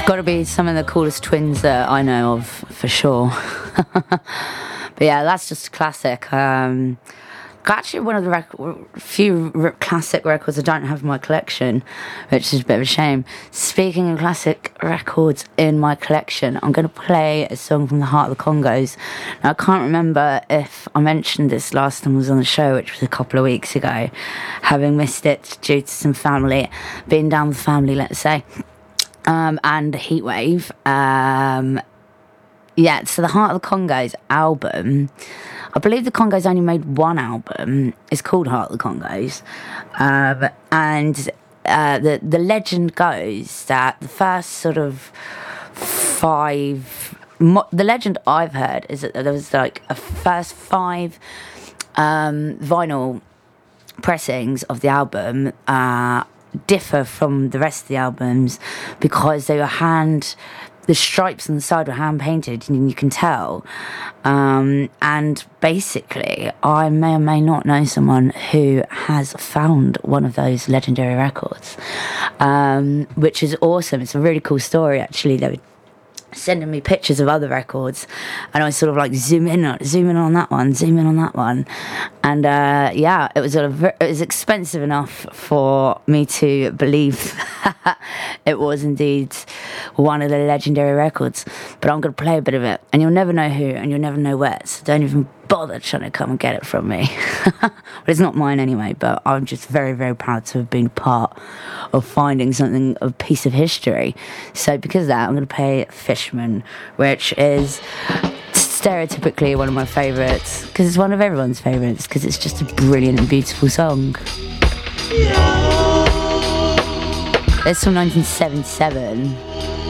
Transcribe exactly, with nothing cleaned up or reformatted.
Got to be some of the coolest twins that I know of, for sure. But yeah, that's just a classic. Um, actually, one of the rec- few r- classic records I don't have in my collection, which is a bit of a shame. Speaking of classic records in my collection, I'm going to play a song from the Heart of the Congos. Now, I can't remember if I mentioned this last time I was on the show, which was a couple of weeks ago, having missed it due to some family, being down with family, let's say. Um, and Heatwave. Um, yeah, so the Heart of the Congos album, I believe the Congos only made one album. It's called Heart of the Congos. Um, and uh, the, the legend goes that the first sort of five... Mo- the legend I've heard is that there was like a first five um, vinyl pressings of the album uh differ from the rest of the albums because they were hand the stripes on the side were hand painted and you can tell, um, and basically I may or may not know someone who has found one of those legendary records, um, which is awesome. It's a really cool story actually. They were sending me pictures of other records and I sort of like zoom in on zoom in on that one zoom in on that one and uh yeah it was a it was expensive enough for me to believe it was indeed one of the legendary records, but I'm gonna play a bit of it and you'll never know who and you'll never know where, so don't even bother trying to come and get it from me. But it's not mine anyway, but I'm just very very proud to have been part of finding something, a piece of history. So because of that, I'm going to play Fishman, which is stereotypically one of my favourites, because it's one of everyone's favourites, because it's just a brilliant and beautiful song. It's from nineteen seventy-seven.